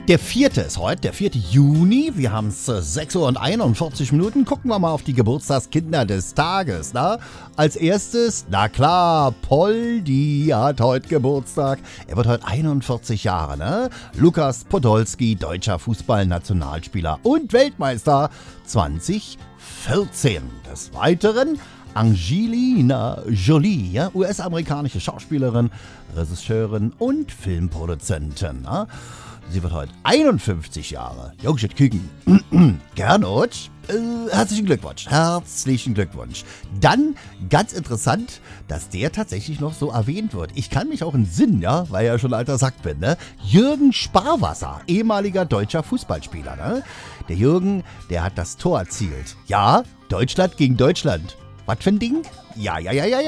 Der 4. ist heute, der 4. Juni. Wir haben es 6 Uhr und 41 Minuten. Gucken wir mal auf die Geburtstagskinder des Tages. Na? Als erstes, na klar, Poldi hat heute Geburtstag. Er wird heute 41 Jahre. Ne? Lukas Podolski, deutscher Fußballnationalspieler und Weltmeister 2014. Des Weiteren Angelina Jolie, ja? US-amerikanische Schauspielerin, Regisseurin und Filmproduzentin. Na? Sie wird heute 51 Jahre. Jungschit Küken. Gernot, herzlichen Glückwunsch. Herzlichen Glückwunsch. Dann, ganz interessant, dass der tatsächlich noch so erwähnt wird. Ich kann mich auch entsinnen, ja, weil ich ja schon alter Sack bin, ne? Jürgen Sparwasser, ehemaliger deutscher Fußballspieler, ne? Der Jürgen, der hat das Tor erzielt. Ja, Deutschland gegen Deutschland. Was für ein Ding? Ja.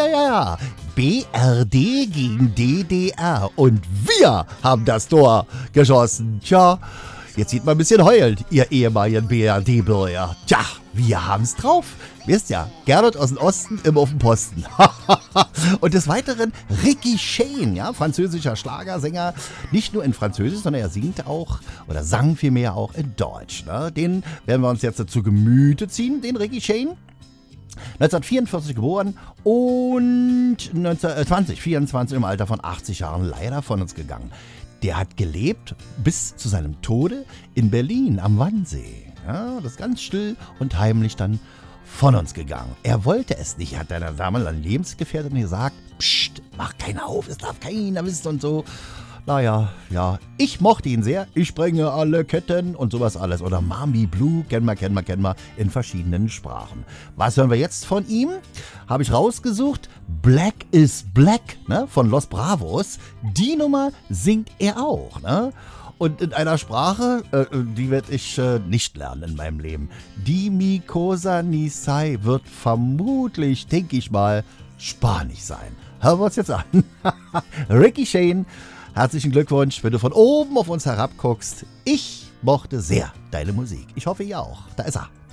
BRD gegen DDR. Und wir haben das Tor geschossen. Tja, jetzt sieht man ein bisschen heulend, ihr ehemaligen BRD-Bürger. Tja, wir haben's drauf. Wisst ja, Gernot aus dem Osten, immer auf dem Posten. Und des Weiteren Ricky Shane, ja, französischer Schlagersänger. Nicht nur in Französisch, sondern er singt auch, oder sang vielmehr auch in Deutsch. Ne? Den werden wir uns jetzt zu Gemüte ziehen, den Ricky Shane. 1944 geboren und 2024 im Alter von 80 Jahren leider von uns gegangen. Der hat gelebt bis zu seinem Tode in Berlin am Wannsee. Ja, das ist ganz still und heimlich dann von uns gegangen. Er wollte es nicht. Er hat seiner damaligen Lebensgefährtin gesagt, psst, mach keinen auf, es darf keiner wissen und so. Naja, ja, ich mochte ihn sehr. Ich sprenge alle Ketten und sowas alles. Oder Mami Blue, kennen wir in verschiedenen Sprachen. Was hören wir jetzt von ihm? Habe ich rausgesucht. Black is Black, ne, von Los Bravos. Die Nummer singt er auch, ne? Und in einer Sprache, die werde ich nicht lernen in meinem Leben. Die Mi Cosa Ni Sai wird vermutlich, denke ich mal, Spanisch sein. Hören wir uns jetzt an. Ricky Shane. Herzlichen Glückwunsch, wenn du von oben auf uns herabguckst. Ich mochte sehr deine Musik. Ich hoffe, ihr auch. Da ist er.